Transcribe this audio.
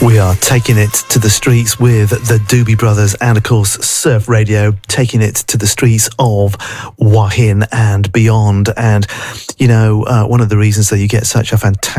We are taking it to the streets with the Doobie Brothers and, of course, Surf Radio, taking it to the streets of Wahin and beyond. And, you know, one of the reasons that you get such a fantastic